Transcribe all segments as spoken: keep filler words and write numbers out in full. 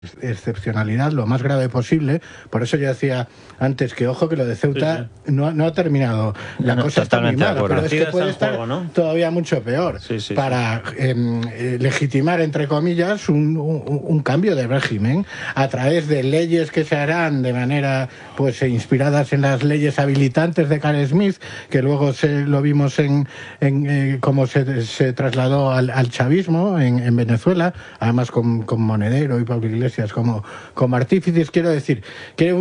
excepcionalidad lo más grave posible. Por eso yo decía antes que ojo que lo de Ceuta sí, sí. No, no ha terminado. La no, cosa está muy mala, pero es que puede estar juego, ¿no? todavía mucho peor sí, sí, para sí. Eh, legitimar, entre comillas, un, un, un cambio de régimen a través de leyes que se harán de manera pues inspiradas en las leyes habilitantes de Carl Smith, que luego se, lo vimos en, en eh, cómo se, se trasladó al, al chavismo en, en Venezuela, además con, con Monedero y Pablo Iglesias como, como artífices. Quiero decir, quiere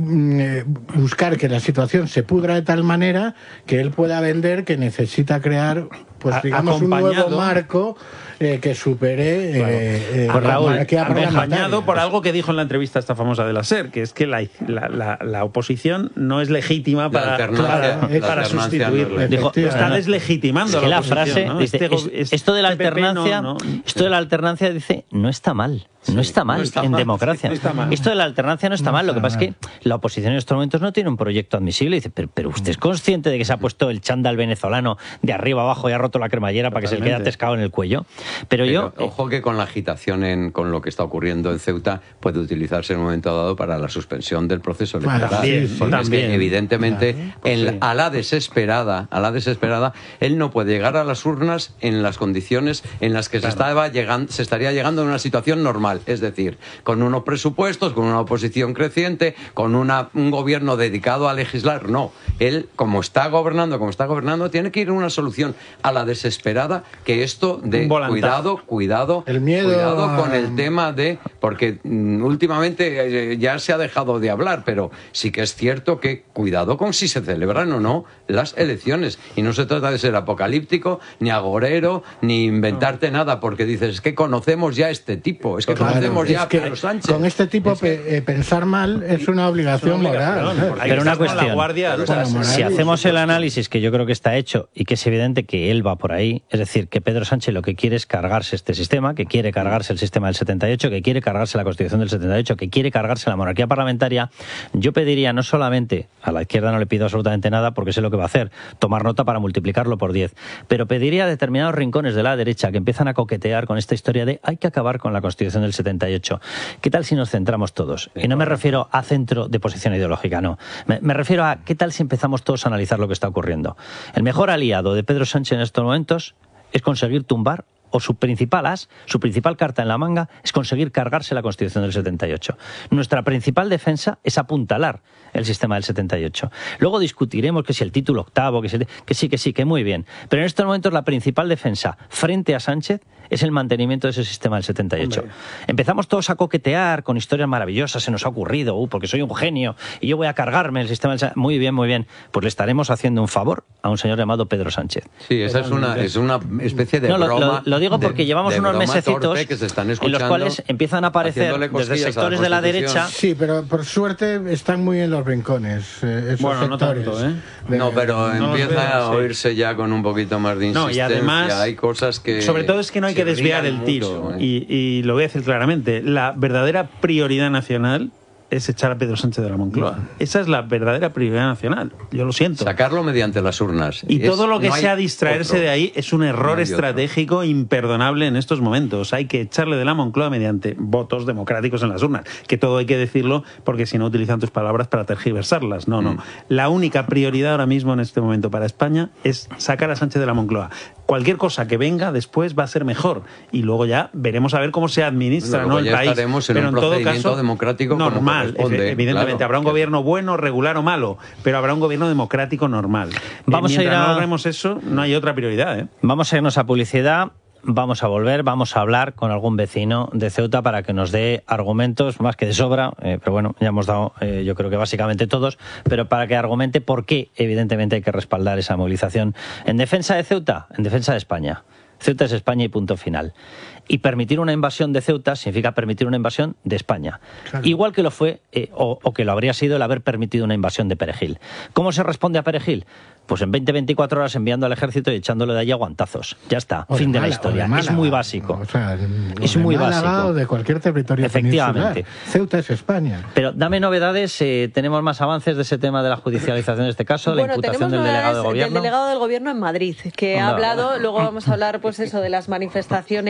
eh, buscar que la situación se pudra de tal manera que él pueda vender que necesita crear, pues digamos, un nuevo marco eh, que supere claro. eh, por Raúl, acompañado por algo que dijo en la entrevista esta famosa de la SER, que es que la, la, la, la oposición no es legítima para, para, la para sustituir. No dijo, está deslegitimando es que la, la frase ¿no? dice, este, es, este esto de la alternancia, no, no. esto de la alternancia dice no está mal. No está mal no está en mal, democracia. No está mal. Esto de la alternancia no está no mal. Lo que pasa mal. es que la oposición en estos momentos no tiene un proyecto admisible. Y dice, pero, pero usted es consciente de que se ha puesto el chándal venezolano de arriba abajo y ha roto la cremallera Totalmente. para que se le quede atascado en el cuello. Pero, pero yo... Ojo que con la agitación en, con lo que está ocurriendo en Ceuta puede utilizarse en un momento dado para la suspensión del proceso electoral. También, sí, porque también. Es que evidentemente claro, pues en, sí. a la desesperada, a la desesperada, él no puede llegar a las urnas en las condiciones en las que claro. se, estaba llegando, se estaría llegando a una situación normal. Es decir, con unos presupuestos, con una oposición creciente, con una, un gobierno dedicado a legislar. No, él, como está gobernando, como está gobernando, tiene que ir a una solución a la desesperada, que esto de cuidado, cuidado, el miedo cuidado a... con el tema de, porque mm, últimamente eh, ya se ha dejado de hablar, pero sí que es cierto que cuidado con si se celebran o no las elecciones, y no se trata de ser apocalíptico, ni agorero, ni inventarte no. nada, porque dices, es que conocemos ya este tipo, es que claro, conocemos ya es que Sánchez. Con este tipo es que... eh, pensar mal es una obligación, es una obligación moral. Pero una cuestión, guardia, o sea, si hacemos el análisis que yo creo que está hecho y que es evidente que él va por ahí, es decir, que Pedro Sánchez lo que quiere es cargarse este sistema, que quiere cargarse el sistema del setenta y ocho, que quiere cargarse la Constitución del setenta y ocho, que quiere cargarse la monarquía parlamentaria, yo pediría no solamente, a la izquierda no le pido absolutamente nada porque sé lo que va a hacer, tomar nota para multiplicarlo por diez, pero pediría a determinados rincones de la derecha que empiezan a coquetear con esta historia de hay que acabar con la Constitución del setenta y ocho. ¿Qué tal si nos centramos todos? Y no me refiero a centro de posición ideológica, no. Me, me refiero a qué tal si empezamos todos a analizar lo que está ocurriendo. El mejor aliado de Pedro Sánchez en estos momentos es conseguir tumbar, o su principal as, su principal carta en la manga, es conseguir cargarse la Constitución del setenta y ocho. Nuestra principal defensa es apuntalar el sistema del setenta y ocho. Luego discutiremos que si el título octavo, que, si, que sí, que sí, que muy bien. Pero en estos momentos la principal defensa frente a Sánchez es el mantenimiento de ese sistema del setenta y ocho. Hombre. Empezamos todos a coquetear con historias maravillosas, se nos ha ocurrido, uh, porque soy un genio y yo voy a cargarme el sistema del setenta y ocho. Muy bien, muy bien. Pues le estaremos haciendo un favor a un señor llamado Pedro Sánchez. Sí, esa es una, es una especie de no, broma. Lo, lo, lo digo porque de, llevamos de unos mesecitos que se están en los cuales empiezan a aparecer desde sectores de la derecha. Sí, pero por suerte están muy en los rincones. Eh, esos bueno, sectores. no tanto, ¿eh? De, no, pero no empieza veo, a oírse sí. ya con un poquito más de insistencia. No, y además, hay cosas que... Sobre todo es que no hay que desviar el tiro. Mucho, ¿eh? y, y lo voy a decir claramente. La verdadera prioridad nacional es echar a Pedro Sánchez de la Moncloa. No. Esa es la verdadera prioridad nacional. Yo lo siento. Sacarlo mediante las urnas. Y es, todo lo que no sea distraerse otro. de ahí es un error no estratégico otro. imperdonable en estos momentos. Hay que echarle de la Moncloa mediante votos democráticos en las urnas. Que todo hay que decirlo porque si no utilizan tus palabras para tergiversarlas. No, mm. no. La única prioridad ahora mismo en este momento para España es sacar a Sánchez de la Moncloa. Cualquier cosa que venga después va a ser mejor. Y luego ya veremos a ver cómo se administra bueno, ¿no? el ya país. Estaremos en Pero un en todo procedimiento caso, democrático normal. Evidentemente, claro. habrá un gobierno bueno, regular o malo, pero habrá un gobierno democrático normal. Vamos eh, a ir a... no logremos eso, no hay otra prioridad. ¿eh? Vamos a irnos a publicidad. Vamos a volver, vamos a hablar con algún vecino de Ceuta para que nos dé argumentos, más que de sobra, eh, pero bueno, ya hemos dado, eh, yo creo que básicamente todos, pero para que argumente por qué, evidentemente, hay que respaldar esa movilización en defensa de Ceuta, en defensa de España. Ceuta es España y punto final. Y permitir una invasión de Ceuta significa permitir una invasión de España. Claro. Igual que lo fue, eh, o, o que lo habría sido el haber permitido una invasión de Perejil. ¿Cómo se responde a Perejil? Pues en veinte a veinticuatro horas enviando al ejército y echándolo de allí a guantazos. Ya está, o fin de, de Málaga, la historia. De Málaga, es muy básico. O sea, es muy Málaga básico. O de cualquier territorio Efectivamente. peninsular. Ceuta es España. Pero dame novedades, eh, tenemos más avances de ese tema de la judicialización de este caso, bueno, la imputación del delegado de gobierno. Del delegado del gobierno en Madrid, que ha hablado, luego vamos a hablar pues eso de las manifestaciones eh,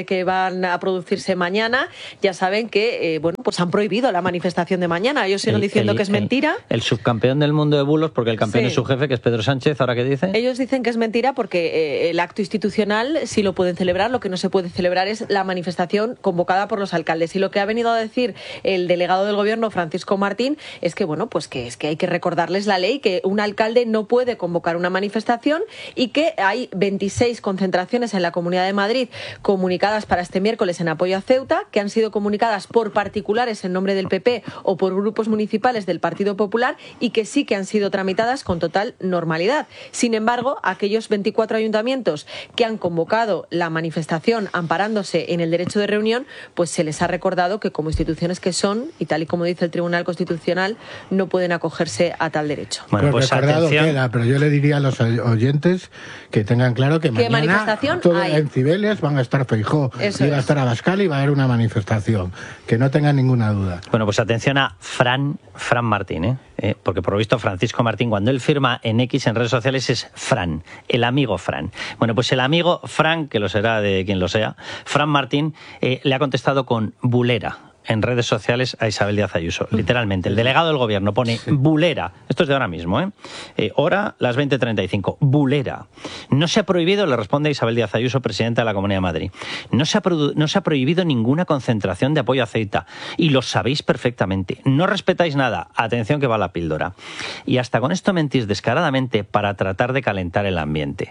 que van a producirse mañana, ya saben que eh, bueno, pues han prohibido la manifestación de mañana. Ellos siguen el, diciendo el, que es mentira. El, el subcampeón del mundo de bulos, porque el campeón sí. es su jefe, que es Pedro Sánchez, ¿ahora qué dice? Ellos dicen que es mentira porque eh, el acto institucional sí lo pueden celebrar, lo que no se puede celebrar es la manifestación convocada por los alcaldes. Y lo que ha venido a decir el delegado del gobierno, Francisco Martín, es que bueno, pues que es que hay que recordarles la ley, que un alcalde no puede convocar una manifestación y que hay veintiséis concentraciones en la Comunidad de Madrid comunicadas para este miércoles en apoyo a Ceuta, que han sido comunicadas por particulares en nombre del P P o por grupos municipales del Partido Popular y que sí que han sido tramitadas con total normalidad. Sin embargo, aquellos veinticuatro ayuntamientos que han convocado la manifestación amparándose en el derecho de reunión, pues se les ha recordado que como instituciones que son, y tal y como dice el Tribunal Constitucional, no pueden acogerse a tal derecho. Bueno, pues recordado queda, pero yo le diría a los oyentes que tengan claro que ¿Qué mañana todo en Cibeles van a estar Feijóo y va a estar Abascal y va a haber una manifestación, que no tengan ninguna duda. Bueno, pues atención a Fran, Fran Martín, ¿eh? Eh, porque por lo visto Francisco Martín, cuando él firma en X, en redes sociales, es Fran, el amigo Fran. Bueno, pues el amigo Fran, que lo será de quien lo sea, Fran Martín, eh, le ha contestado con bulera en redes sociales a Isabel Díaz Ayuso. Literalmente, el delegado del gobierno pone sí. bulera. Esto es de ahora mismo, ¿eh? eh hora, las veinte treinta y cinco. Bulera. No se ha prohibido, le responde Isabel Díaz Ayuso, presidenta de la Comunidad de Madrid, no se ha, no se ha prohibido ninguna concentración de apoyo a Ceuta. Y lo sabéis perfectamente. No respetáis nada. Atención que va la píldora. Y hasta con esto mentís descaradamente para tratar de calentar el ambiente.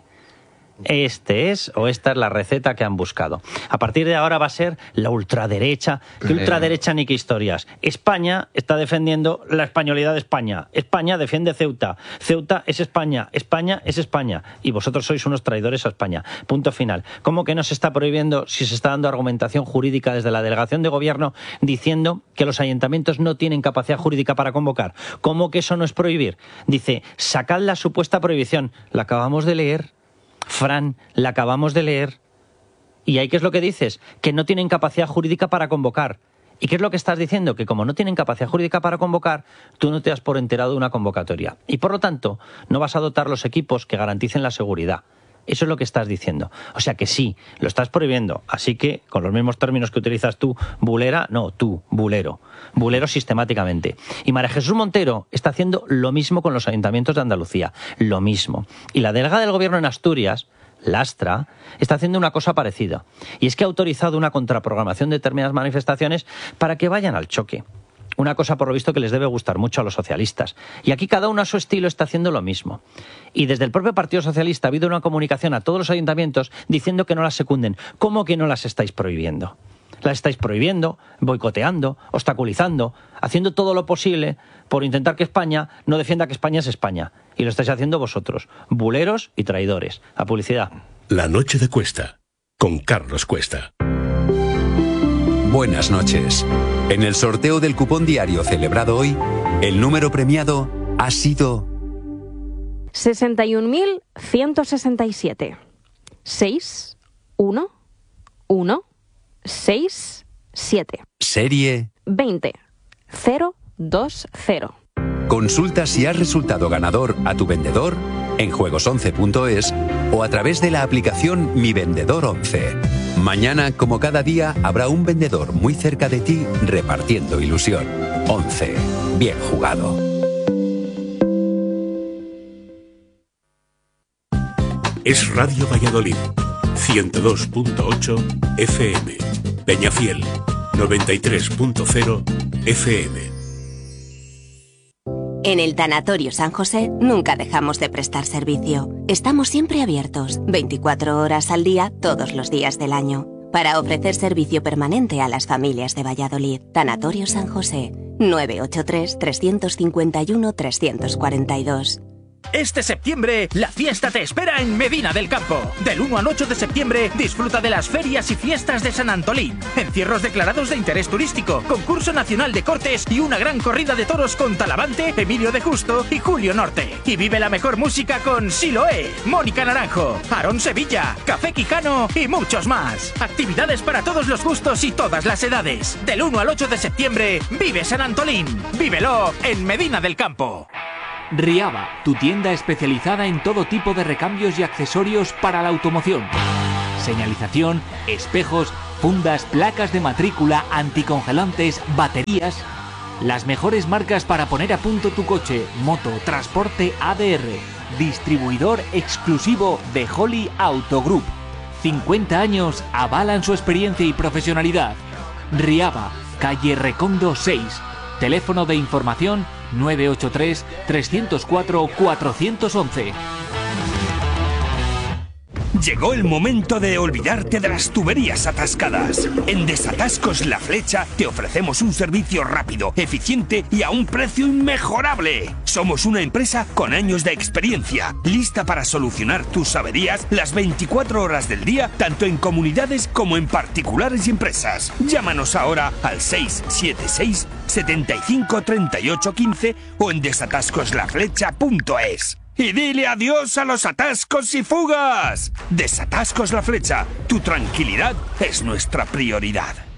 Este es o esta es la receta que han buscado. A partir de ahora va a ser la ultraderecha. ¿Qué ultraderecha ni qué historias? España está defendiendo la españolidad de España. España defiende Ceuta. Ceuta es España. España es España. Y vosotros sois unos traidores a España. Punto final. ¿Cómo que no se está prohibiendo si se está dando argumentación jurídica desde la delegación de gobierno diciendo que los ayuntamientos no tienen capacidad jurídica para convocar? ¿Cómo que eso no es prohibir? Dice, sacad la supuesta prohibición. La acabamos de leer. Fran, la acabamos de leer. ¿Y ahí qué es lo que dices? Que no tienen capacidad jurídica para convocar. ¿Y qué es lo que estás diciendo? Que como no tienen capacidad jurídica para convocar, tú no te has por enterado de una convocatoria. Y por lo tanto, no vas a dotar los equipos que garanticen la seguridad. Eso es lo que estás diciendo. O sea que sí, lo estás prohibiendo. Así que, con los mismos términos que utilizas tú, bulera, no, tú, bulero. Bulero sistemáticamente. Y María Jesús Montero está haciendo lo mismo con los ayuntamientos de Andalucía. Lo mismo. Y la delegada del gobierno en Asturias, Lastra, está haciendo una cosa parecida. Y es que ha autorizado una contraprogramación de determinadas manifestaciones para que vayan al choque. Una cosa, por lo visto, que les debe gustar mucho a los socialistas. Y aquí cada uno a su estilo está haciendo lo mismo. Y desde el propio Partido Socialista ha habido una comunicación a todos los ayuntamientos diciendo que no las secunden. ¿Cómo que no las estáis prohibiendo? Las estáis prohibiendo, boicoteando, obstaculizando, haciendo todo lo posible por intentar que España no defienda que España es España. Y lo estáis haciendo vosotros, buleros y traidores. A publicidad. La noche de Cuesta, con Carlos Cuesta. Buenas noches. En el sorteo del cupón diario celebrado hoy, el número premiado ha sido sesenta y un mil ciento sesenta y siete. seis, uno, uno, seis, siete. Serie veinte, cero, dos, cero. Consulta si has resultado ganador a tu vendedor en juegos once punto es o a través de la aplicación Mi Vendedor once. Mañana, como cada día, habrá un vendedor muy cerca de ti repartiendo ilusión. once. Bien jugado. Es Radio Valladolid, ciento dos punto ocho F M. Peñafiel, noventa y tres punto cero F M. En el Tanatorio San José nunca dejamos de prestar servicio. Estamos siempre abiertos, veinticuatro horas al día, todos los días del año, para ofrecer servicio permanente a las familias de Valladolid. Tanatorio San José, nueve ocho tres, tres cinco uno, tres cuatro dos. Este septiembre, la fiesta te espera en Medina del Campo. Del uno al ocho de septiembre, disfruta de las ferias y fiestas de San Antolín. Encierros declarados de interés turístico, concurso nacional de cortes y una gran corrida de toros con Talavante, Emilio de Justo y Julio Norte. Y vive la mejor música con Siloé, Mónica Naranjo, Aarón Sevilla, Café Quijano y muchos más. Actividades para todos los gustos y todas las edades. Del uno al ocho de septiembre, vive San Antolín. Vívelo en Medina del Campo. Riaba, tu tienda especializada en todo tipo de recambios y accesorios para la automoción. Señalización, espejos, fundas, placas de matrícula, anticongelantes, baterías. Las mejores marcas para poner a punto tu coche, moto, transporte A D R. Distribuidor exclusivo de Holly Auto Group. cincuenta años avalan su experiencia y profesionalidad. Riaba, calle Recondo seis. Teléfono de información nueve ocho tres, tres cero cuatro, cuatro uno uno. Llegó el momento de olvidarte de las tuberías atascadas. En Desatascos La Flecha te ofrecemos un servicio rápido, eficiente y a un precio inmejorable. Somos una empresa con años de experiencia, lista para solucionar tus averías las veinticuatro horas del día, tanto en comunidades como en particulares y empresas. Llámanos ahora al seis siete seis, setenta y cinco, treinta y ocho, quince o en desatascos la flecha punto es. Y dile adiós a los atascos y fugas. Desatascos La Flecha, tu tranquilidad es nuestra prioridad.